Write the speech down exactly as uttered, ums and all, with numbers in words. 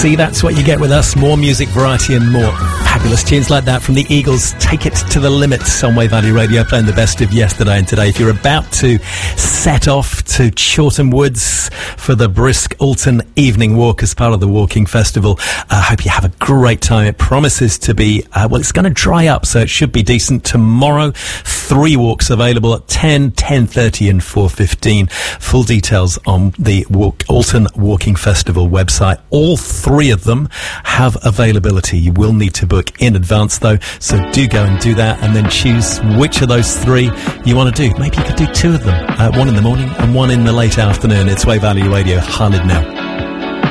See, that's what you get with us. More music, variety, and more fabulous tunes like that from the Eagles. Take it to the limit on Wave Valley Radio, playing the best of yesterday and today. If you're about to set off to Chawton Woods for the brisk Alton evening walk as part of the Walking Festival, I uh, hope you have a great time. It promises to be, uh, well, it's going to dry up, so it should be decent. Tomorrow, three walks available at ten, ten thirty and four fifteen. Full details on the walk, Alton Walking Festival website. All three of them have availability. You will need to book in advance, though, so do go and do that, and then choose which of those three you want to do. Maybe you could do two of them, uh, one in the morning and one in the late afternoon. It's Wave Valley Radio, Harlid now.